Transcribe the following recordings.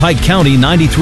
Pike County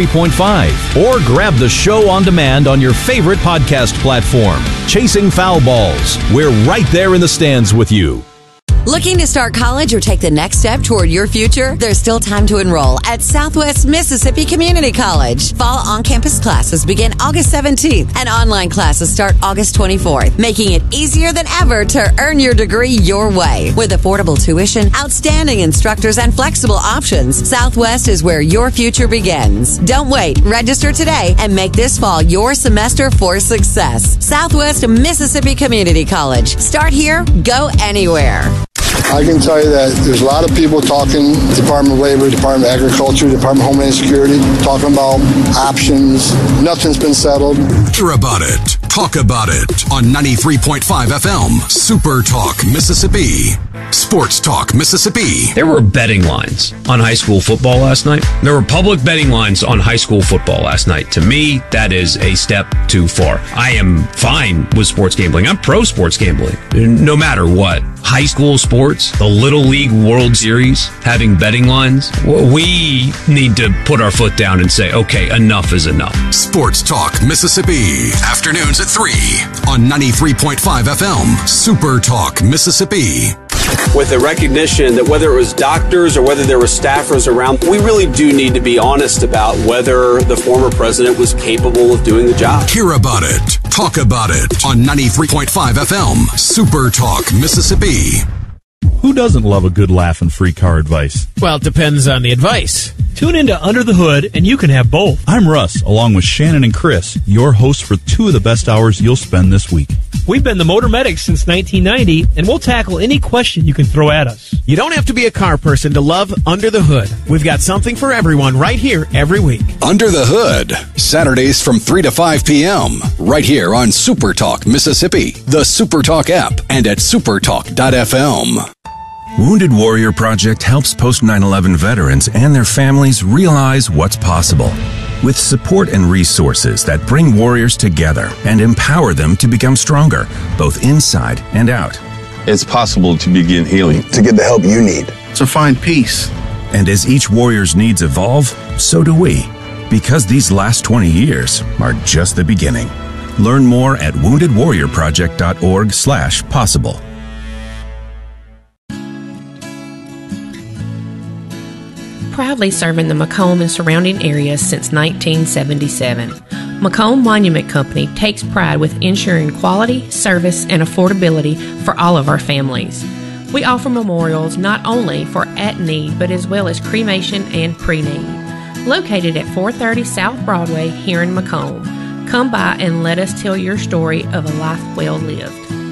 93.5, or grab the show on demand on your favorite podcast platform. Chasing Foul Balls. We're right there in the stands with you. Looking to start college or take the next step toward your future? There's still time to enroll at Southwest Mississippi Community College. Fall on-campus classes begin August 17th and online classes start August 24th, making it easier than ever to earn your degree your way. With affordable tuition, outstanding instructors, and flexible options, Southwest is where your future begins. Don't wait. Register today and make this fall your semester for success. Southwest Mississippi Community College. Start here, go anywhere. I can tell you that there's a lot of people talking, Department of Labor, Department of Agriculture, Department of Homeland Security, talking about options. Nothing's been settled. Hear about it. Talk about it on 93.5 FM, Super Talk, Mississippi. Sports Talk, Mississippi. There were betting lines on high school football last night. There were public betting lines on high school football last night. To me, that is a step too far. I am fine with sports gambling. I'm pro sports gambling, no matter what. High school sports, the Little League World Series, having betting lines. We need to put our foot down and say, okay, enough is enough. Sports Talk, Mississippi. Afternoons at 3 on 93.5 FM, Super Talk, Mississippi. With the recognition that whether it was doctors or whether there were staffers around, we really do need to be honest about whether the former president was capable of doing the job. Hear about it. Talk about it on 93.5 FM, Super Talk, Mississippi. Who doesn't love a good laugh and free car advice? Well, it depends on the advice. Tune into Under the Hood, and you can have both. I'm Russ, along with Shannon and Chris, your hosts for 2 of the best hours you'll spend this week. We've been the Motor Medics since 1990, and we'll tackle any question you can throw at us. You don't have to be a car person to love Under the Hood. We've got something for everyone right here every week. Under the Hood, Saturdays from 3 to 5 p.m., right here on Super Talk, Mississippi, the Super Talk app, and at supertalk.fm. Wounded Warrior Project helps post 9/11 veterans and their families realize what's possible. With support and resources that bring warriors together and empower them to become stronger, both inside and out. It's possible to begin healing. To get the help you need. To find peace. And as each warrior's needs evolve, so do we. Because these last 20 years are just the beginning. Learn more at woundedwarriorproject.org/possible. Proudly serving the Macomb and surrounding areas since 1977. Macomb Monument Company takes pride with ensuring quality, service, and affordability for all of our families. We offer memorials not only for at-need, but as well as cremation and pre-need. Located at 430 South Broadway here in Macomb. Come by and let us tell your story of a life well lived.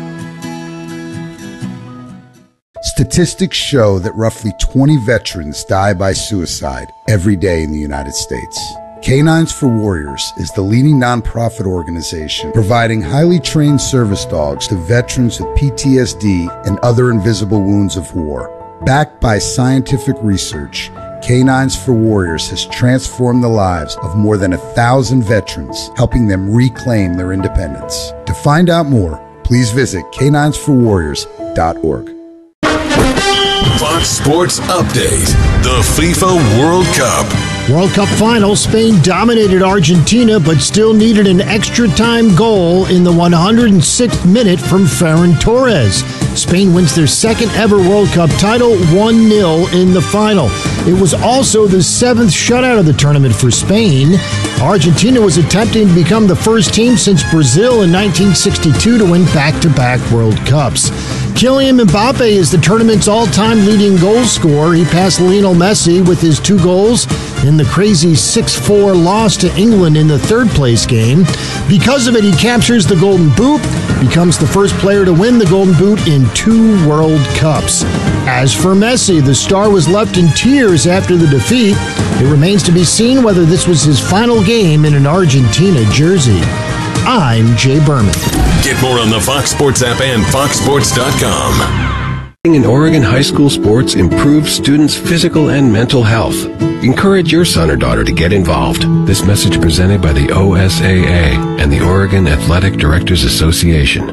Statistics show that roughly 20 veterans die by suicide every day in the United States. Canines for Warriors is the leading nonprofit organization providing highly trained service dogs to veterans with PTSD and other invisible wounds of war. Backed by scientific research, Canines for Warriors has transformed the lives of more than 1,000 veterans, helping them reclaim their independence. To find out more, please visit caninesforwarriors.org. Fox Sports Update. The FIFA World Cup. World Cup final, Spain dominated Argentina, but still needed an extra time goal in the 106th minute from Ferran Torres. Spain wins their second ever World Cup title, 1-0 in the final. It was also the 7th shutout of the tournament for Spain. Argentina was attempting to become the first team since Brazil in 1962 to win back-to-back World Cups. Kylian Mbappe is the tournament's all-time leading goal scorer. He passed Lionel Messi with his 2 goals in the crazy 6-4 loss to England in the third-place game. Because of it, he captures the Golden Boot, becomes the first player to win the Golden Boot in 2 World Cups. As for Messi, the star was left in tears after the defeat. It remains to be seen whether this was his final game in an Argentina jersey. I'm Jay Berman. Get more on the Fox Sports app and foxsports.com. In Oregon high school sports improves students' physical and mental health. Encourage your son or daughter to get involved. This message presented by the OSAA and the Oregon Athletic Directors Association.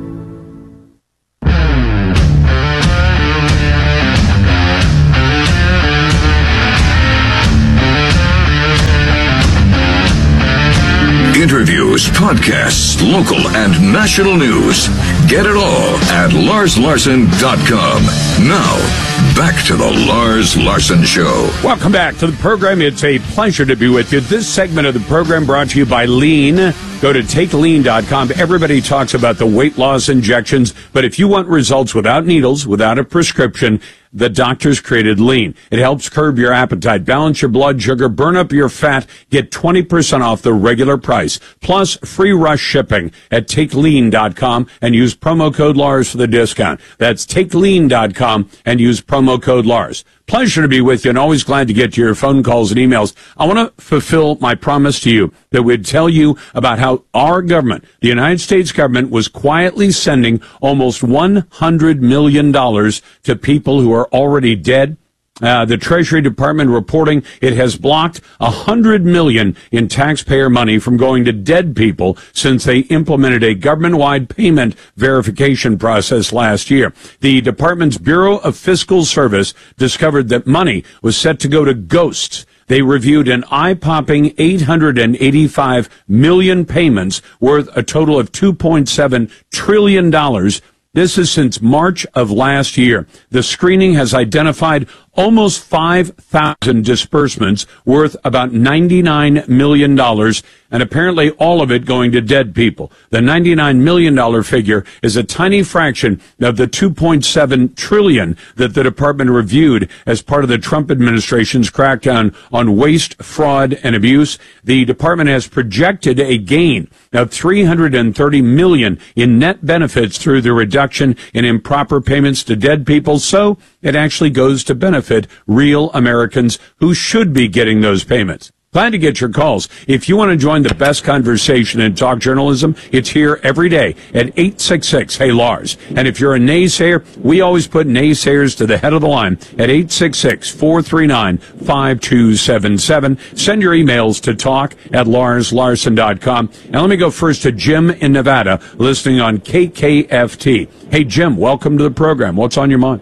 shows, podcasts, local and national news. Get it all at LarsLarson.com. Now, back to the Lars Larson Show. Welcome back to the program. It's a pleasure to be with you. This segment of the program brought to you by Lean. Go to TakeLean.com. Everybody talks about the weight loss injections, but if you want results without needles, without a prescription, the doctors created Lean. It helps curb your appetite, balance your blood sugar, burn up your fat, get 20% off the regular price, plus free rush shipping at TakeLean.com and use promo code Lars for the discount. That's TakeLean.com and use promo code Lars. Pleasure to be with you and always glad to get to your phone calls and emails. I want to fulfill my promise to you that we'd tell you about how our government, the United States government, was quietly sending almost $100 million to people who are already dead. The Treasury Department reporting it has blocked $100 million in taxpayer money from going to dead people since they implemented a government-wide payment verification process last year. The department's Bureau of Fiscal Service discovered that money was set to go to ghosts. They reviewed an eye-popping 885 million payments worth a total of $2.7 trillion. This is since March of last year. The screening has identified almost 5,000 disbursements worth about $99 million, and apparently all of it going to dead people. The $99 million figure is a tiny fraction of the $2.7 trillion that the department reviewed as part of the Trump administration's crackdown on waste, fraud, and abuse. The department has projected a gain of $330 million in net benefits through the reduction in improper payments to dead people, so it actually goes to benefit real Americans who should be getting those payments. Glad to get your calls. If you want to join the best conversation in talk journalism, it's here every day at 866-HEY-LARS. And if you're a naysayer, we always put naysayers to the head of the line at 866-439-5277. Send your emails to talk@LarsLarson.com. And let me go first to Jim in Nevada, listening on KKFT. Hey, Jim, welcome to the program. What's on your mind?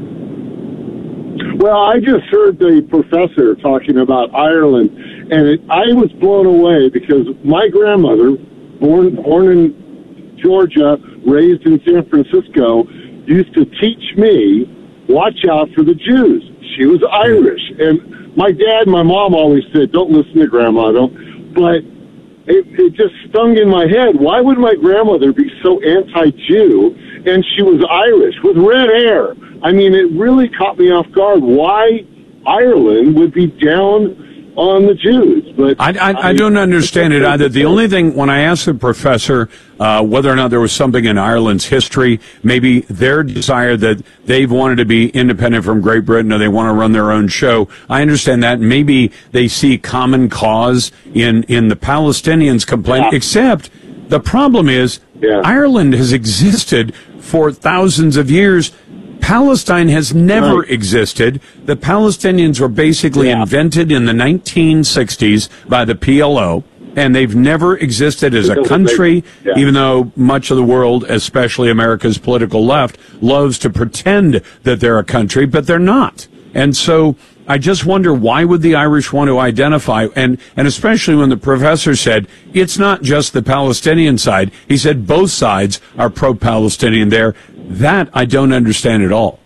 Well, I just heard the professor talking about Ireland, and I was blown away because my grandmother, born in Georgia, raised in San Francisco, used to teach me, watch out for the Jews. She was Irish. And my dad and my mom always said, don't listen to Grandma. But it just stung in my head. Why would my grandmother be so anti-Jew? And she was Irish with red hair. I mean, it really caught me off guard why Ireland would be down on the Jews. But I don't understand it either. The only thing, when I asked the professor whether or not there was something in Ireland's history, maybe their desire that they've wanted to be independent from Great Britain or they want to run their own show, I understand that. Maybe they see common cause in the Palestinians' complaint, except the problem is Ireland has existed for thousands of years. Palestine has never existed. The Palestinians were basically invented in the 1960s by the PLO, and they've never existed as a country, even though much of the world, especially America's political left, loves to pretend that they're a country, but they're not. And so I just wonder, why would the Irish want to identify, and especially when the professor said it's not just the Palestinian side. He said both sides are pro-Palestinian there. That I don't understand at all.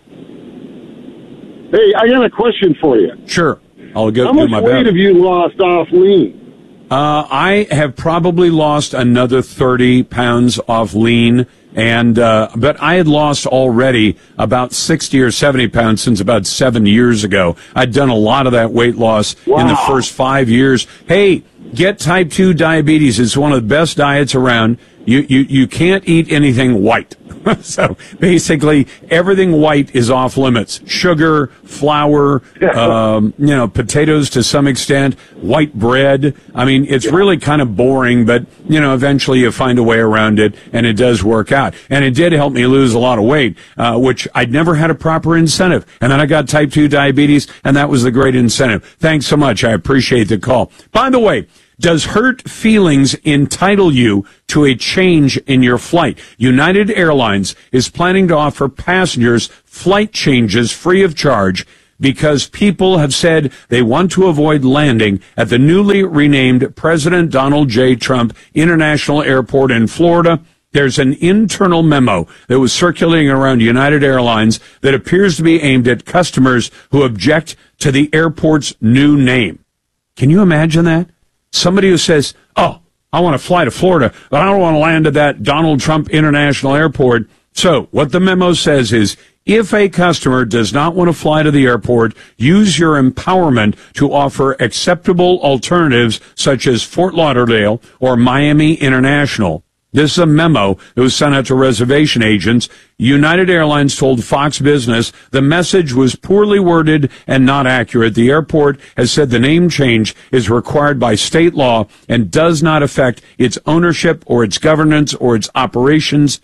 Hey, I got a question for you. Sure. I'll go How do much my weight best. have you lost off lean? I have probably lost another 30 pounds off lean, and but I had lost already about 60 or 70 pounds since about 7 years ago. I'd done a lot of that weight loss in the first 5 years. Hey, get type 2 diabetes. It's one of the best diets around. You can't eat anything white. So basically, everything white is off limits. Sugar, flour, potatoes to some extent, white bread. I mean, it's really kind of boring, but, eventually you find a way around it, and it does work out. And it did help me lose a lot of weight, which I'd never had a proper incentive. And then I got type 2 diabetes, and that was the great incentive. Thanks so much. I appreciate the call. By the way, does hurt feelings entitle you to a change in your flight? United Airlines is planning to offer passengers flight changes free of charge. because people have said they want to avoid landing at the newly renamed President Donald J. Trump International Airport in Florida. There's an internal memo that was circulating around United Airlines that appears to be aimed at customers who object to the airport's new name. Can you imagine that? Somebody who says, oh, I want to fly to Florida, but I don't want to land at that Donald Trump International Airport. So what the memo says is, if a customer does not want to fly to the airport, use your empowerment to offer acceptable alternatives such as Fort Lauderdale or Miami International. This is a memo that was sent out to reservation agents. United Airlines told Fox Business the message was poorly worded and not accurate. The airport has said the name change is required by state law and does not affect its ownership or its governance or its operations.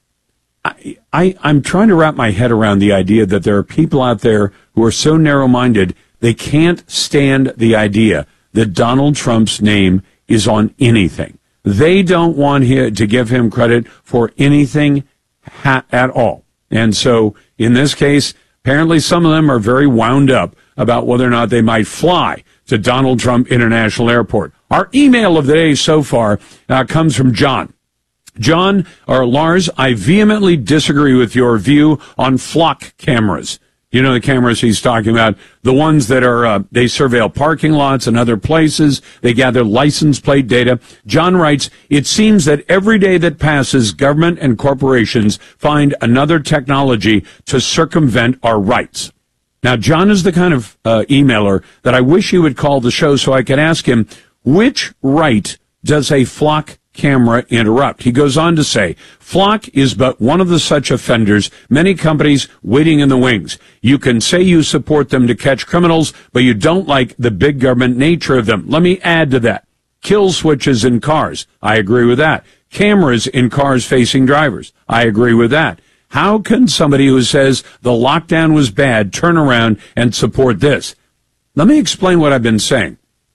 I'm trying to wrap my head around the idea that there are people out there who are so narrow-minded they can't stand the idea that Donald Trump's name is on anything. They don't want to give him credit for anything at all. And so, in this case, apparently some of them are very wound up about whether or not they might fly to Donald Trump International Airport. Our email of the day so far comes from John. John, or Lars, I vehemently disagree with your view on flock cameras. You know the cameras he's talking about, the ones that are, they surveil parking lots and other places. They gather license plate data. John writes, it seems that every day that passes, government and corporations find another technology to circumvent our rights. Now, John is the kind of emailer that I wish he would call the show so I could ask him, which right does a flock camera interrupt? He goes on to say, flock is but one of the such offenders, many companies waiting in the wings. You can say you support them to catch criminals, but you don't like the big government nature of them. Let me add to that. Kill switches in cars. I agree with that. Cameras in cars facing drivers. I agree with that. How can somebody who says the lockdown was bad turn around and support this? Let me explain what I've been saying.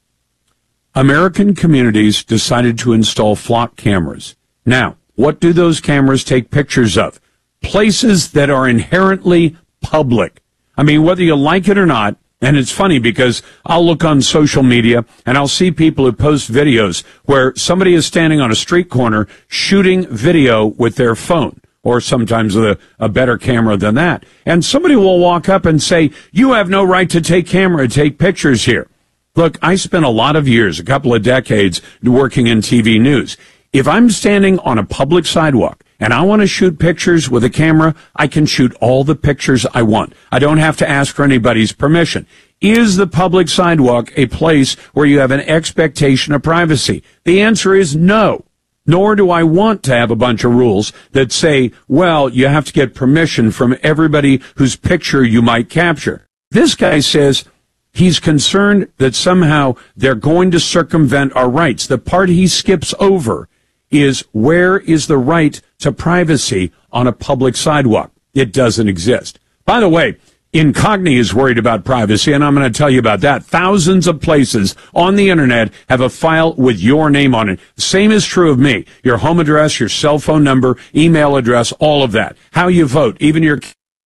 American communities decided to install flock cameras. Now, what do those cameras take pictures of? Places that are inherently public. I mean, whether you like it or not, and it's funny because I'll look on social media and I'll see people who post videos where somebody is standing on a street corner shooting video with their phone, or sometimes with a better camera than that. And somebody will walk up and say, you have no right to take pictures here. Look, I spent a lot of years, a couple of decades, working in TV news. If I'm standing on a public sidewalk and I want to shoot pictures with a camera, I can shoot all the pictures I want. I don't have to ask for anybody's permission. Is the public sidewalk a place where you have an expectation of privacy? The answer is no. Nor do I want to have a bunch of rules that say, well, you have to get permission from everybody whose picture you might capture. This guy says he's concerned that somehow they're going to circumvent our rights. The part he skips over is, where is the right to privacy on a public sidewalk? It doesn't exist. By the way, Incogni is worried about privacy, and I'm going to tell you about that. Thousands of places on the internet have a file with your name on it. The same is true of me. Your home address, your cell phone number, email address, all of that. How you vote, even your...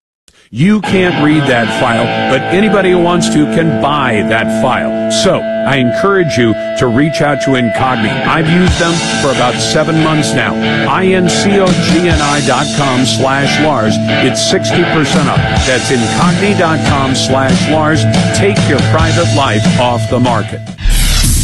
You can't read that file, but anybody who wants to can buy that file. So, I encourage you to reach out to Incogni. I've used them for about 7 months now. Incogni.com/Lars. It's 60% off. That's Incogni.com/Lars. Take your private life off the market.